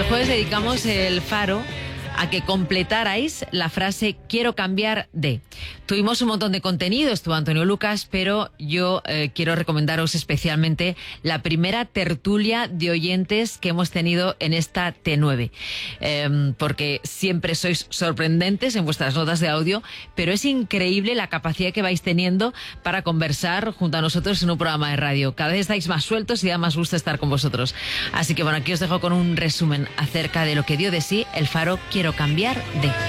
jueves dedicamos el Faro a que completarais la frase quiero cambiar de. Tuvimos un montón de contenido, estuvo Antonio Lucas, pero yo quiero recomendaros especialmente la primera tertulia de oyentes que hemos tenido en esta T9, porque siempre sois sorprendentes en vuestras notas de audio, pero es increíble la capacidad que vais teniendo para conversar junto a nosotros en un programa de radio. Cada vez estáis más sueltos y da más gusto estar con vosotros. Así que bueno, aquí os dejo con un resumen acerca de lo que dio de sí el Faro Quiero cambiar de.